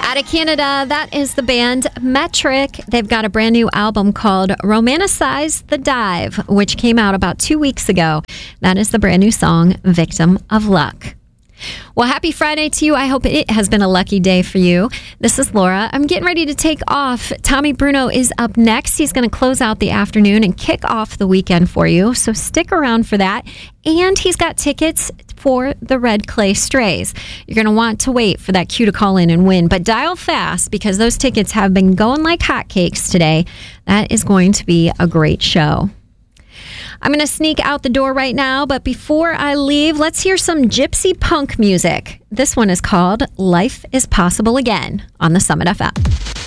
Out of Canada, that is the band Metric. They've got a brand new album called Romanticize the Dive, which came out about 2 weeks ago. That is the brand new song, Victim of Luck. Well, happy Friday to you. I hope it has been a lucky day for you. This is Laura. I'm getting ready to take off. Tommy Bruno is up next. He's going to close out the afternoon and kick off the weekend for you. So stick around for that. And he's got tickets for the Red Clay Strays. You're going to want to wait for that cue to call in and win. But dial fast because those tickets have been going like hotcakes today. That is going to be a great show. I'm going to sneak out the door right now, but before I leave, let's hear some gypsy punk music. This one is called Life is Possible Again on the Summit FM.